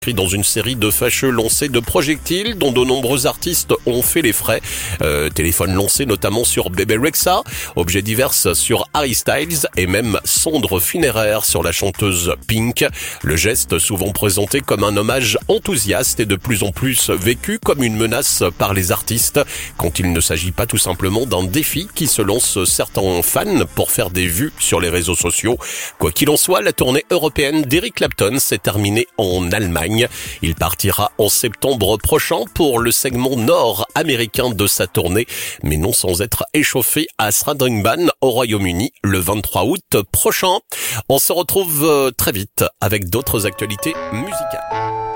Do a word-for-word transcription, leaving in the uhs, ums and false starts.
dans une série de fâcheux lancers de projectiles dont de nombreux artistes ont fait les frais. Euh, téléphone lancé notamment sur Bebe Rexha, objets divers sur Harry Styles et même cendres funéraires sur la chanteuse Pink. Le geste, souvent présenté comme un hommage enthousiaste, est de plus en plus vécu comme une menace par les artistes quand il ne s'agit pas tout simplement d'un défi qui se lancent certains fans pour faire des vues sur les réseaux sociaux. Quoi qu'il en soit, la tournée européenne d'Eric Clapton s'est terminée en Allemagne. Il partira en septembre prochain pour le segment nord-américain de sa tournée, mais non sans être échauffé à Sradringban au Royaume-Uni le vingt-trois août prochain. On se retrouve très vite avec d'autres actualités musicales.